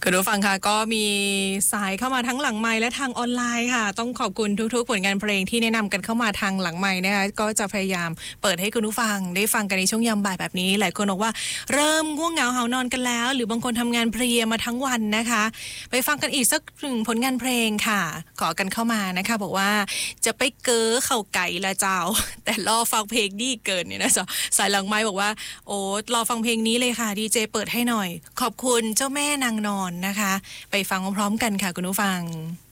คุณผู้ฟังค่ะก็มีสายเข้ามาทั้งหลังไมค์และทางออนไลน์ค่ะต้องขอบคุณทุกๆผลงานเพลงที่แนะนำกันเข้ามาทางหลังไมค์นะคะก็จะพยายามเปิดให้คุณผู้ฟังได้ฟังกันในช่วงยามบ่ายแบบนี้หลายคนบอกว่าเริ่มง่วงเหงาหานอนกันแล้วหรือบางคนทำงานเพลียมาทั้งวันนะคะไปฟังกันอีกสักหนึ่งผลงานเพลงค่ะขอกันเข้ามานะคะบอกว่าจะไปเก้อเข่าไก่ละเจ้าแต่รอฟังเพลงดีเกินเนี่ยนะจ๊ะสายหลังไมค์บอกว่าโอ้รอฟังเพลงนี้เลยค่ะดีเจเปิดให้หน่อยขอบคุณเจ้าแม่นางนอนนะคะไปฟังพร้อมๆกันค่ะคุณผู้ฟัง